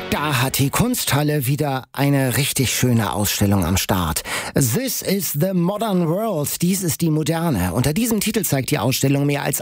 Da hat die Kunsthalle wieder eine richtig schöne Ausstellung am Start. This is the Modern World. Dies ist die Moderne. Unter diesem Titel zeigt die Ausstellung mehr als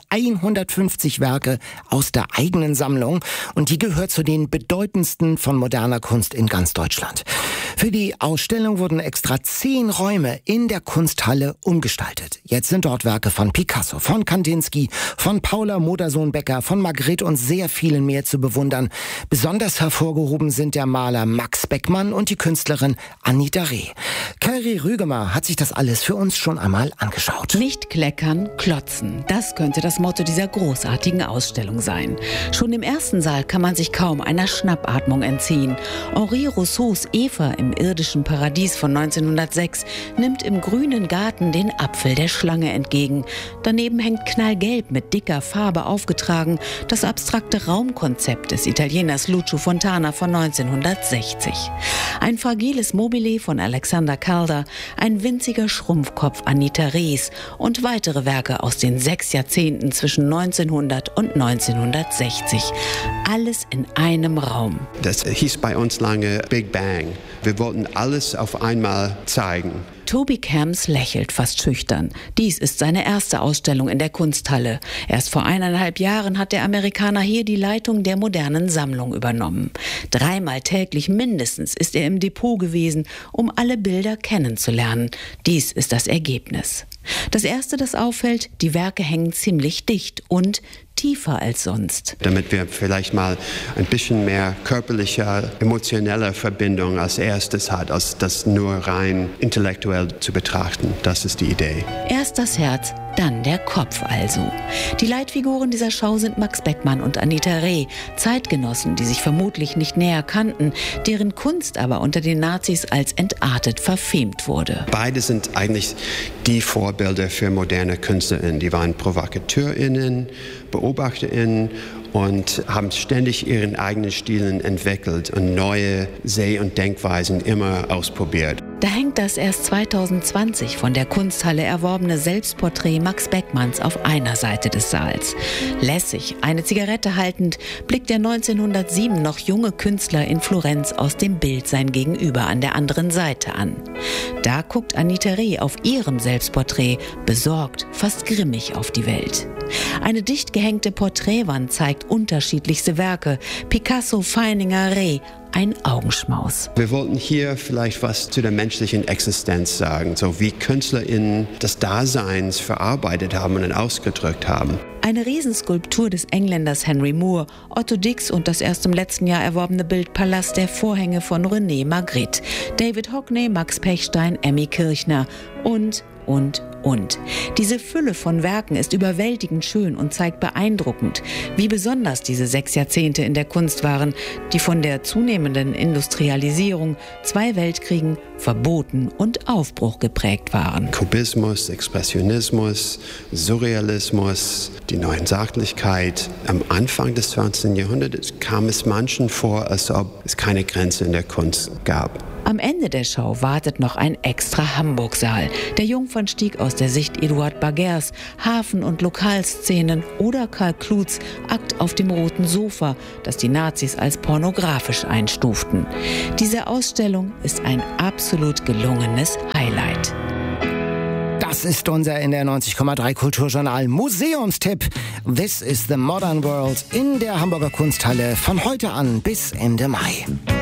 150 Werke aus der eigenen Sammlung. Und die gehört zu den bedeutendsten von moderner Kunst in ganz Deutschland. Für die Ausstellung wurden extra 10 Räume in der Kunsthalle umgestaltet. Jetzt sind dort Werke von Picasso, von Kandinsky, von Paula Modersohn-Becker, von Magritte und sehr vielen mehr zu bewundern. Besonders hervorgehoben sind der Maler Max Beckmann und die Künstlerin Anita Reh. Kari Rügemer hat sich das alles für uns schon einmal angeschaut. Nicht kleckern, klotzen. Das könnte das Motto dieser großartigen Ausstellung sein. Schon im ersten Saal kann man sich kaum einer Schnappatmung entziehen. Henri Rousseaus Eva im irdischen Paradies von 1906 nimmt im grünen Garten den Apfel der Schlange entgegen. Daneben hängt knallgelb mit dicker Farbe aufgetragen das abstrakte Raumkonzept des Italieners Lucio Fontana von 1960. Ein fragiles Mobile von Alexander Calder, ein winziger Schrumpfkopf Anita Rehs und weitere Werke aus den 6 Jahrzehnten zwischen 1900 und 1960. Alles in einem Raum. Das hieß bei uns lange Big Bang. Wir wollten alles auf einmal zeigen. Toby Camps lächelt fast schüchtern. Dies ist seine erste Ausstellung in der Kunsthalle. Erst vor 1,5 Jahren hat der Amerikaner hier die Leitung der modernen Sammlung übernommen. 3-mal täglich mindestens ist er im Depot gewesen, um alle Bilder kennenzulernen. Dies ist das Ergebnis. Das Erste, das auffällt, die Werke hängen ziemlich dicht und tiefer als sonst. Damit wir vielleicht mal ein bisschen mehr körperliche, emotionelle Verbindung als erstes hat, als das nur rein intellektuell zu betrachten. Das ist die Idee. Erst das Herz, dann der Kopf also. Die Leitfiguren dieser Schau sind Max Beckmann und Anita Reh, Zeitgenossen, die sich vermutlich nicht näher kannten, deren Kunst aber unter den Nazis als entartet verfemt wurde. Beide sind eigentlich die Vorbilder für moderne KünstlerInnen. Die waren ProvokateurInnen, BeobachterInnen und haben ständig ihren eigenen Stilen entwickelt und neue Seh- und Denkweisen immer ausprobiert. Da hängt das erst 2020 von der Kunsthalle erworbene Selbstporträt Max Beckmanns auf einer Seite des Saals. Lässig, eine Zigarette haltend, blickt der 1907 noch junge Künstler in Florenz aus dem Bild sein Gegenüber an der anderen Seite an. Da guckt Anita Reh auf ihrem Selbstporträt besorgt, fast grimmig auf die Welt. Eine dicht gehängte Porträtwand zeigt unterschiedlichste Werke. Picasso, Feininger, Reh, ein Augenschmaus. Wir wollten hier vielleicht was zu der menschlichen Existenz sagen, so wie KünstlerInnen des Daseins verarbeitet haben und ausgedrückt haben. Eine Riesenskulptur des Engländers Henry Moore, Otto Dix und das erst im letzten Jahr erworbene Bild Palast der Vorhänge von René Magritte, David Hockney, Max Pechstein, Emmy Kirchner und. Diese Fülle von Werken ist überwältigend schön und zeigt beeindruckend, wie besonders diese 6 Jahrzehnte in der Kunst waren, die von der zunehmenden Industrialisierung, 2 Weltkriegen, Verboten und Aufbruch geprägt waren. Kubismus, Expressionismus, Surrealismus, die Neunsachlichkeit. Am Anfang des 20. Jahrhunderts kam es manchen vor, als ob es keine Grenze in der Kunst gab. Am Ende der Schau wartet noch ein extra Hamburg-Saal. Der Jungfernstieg aus der Sicht Eduard Baguers, Hafen- und Lokalszenen oder Karl Kluths Akt auf dem roten Sofa, das die Nazis als pornografisch einstuften. Diese Ausstellung ist ein absolut gelungenes Highlight. Das ist unser NDR 90,3 Kulturjournal Museumstipp. This is the Modern World in der Hamburger Kunsthalle von heute an bis Ende Mai.